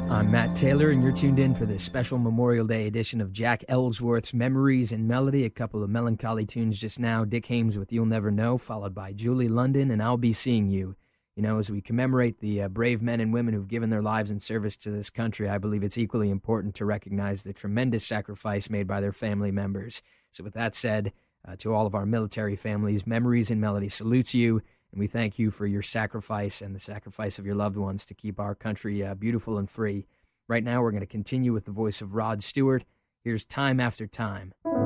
I'm Matt Taylor, and you're tuned in for this special Memorial Day edition of Jack Ellsworth's Memories in Melody. A couple of melancholy tunes just now. Dick Haymes with You'll Never Know, followed by Julie London and I'll Be Seeing You. You know, as we commemorate the brave men and women who've given their lives in service to this country, I believe it's equally important to recognize the tremendous sacrifice made by their family members. So with that said, to all of our military families, Memories in Melody salutes you. And we thank you for your sacrifice and the sacrifice of your loved ones to keep our country beautiful and free. Right now, we're going to continue with the voice of Rod Stewart. Here's Time After Time.